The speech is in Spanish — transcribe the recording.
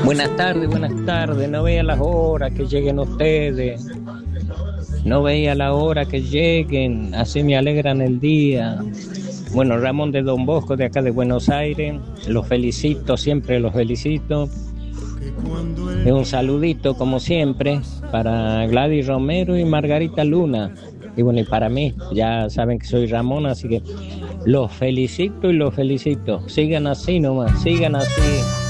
Buenas tardes. No veía las horas que lleguen ustedes. No veía la hora que lleguen. Así me alegran el día. Bueno, Ramón de Don Bosco, de acá de Buenos Aires. Los felicito, siempre los felicito. Y un saludito, como siempre, para Gladys Romero y Margarita Luna. Y bueno, y para mí, ya saben que soy Ramón, así que los felicito y los felicito. Sigan así nomás, sigan así.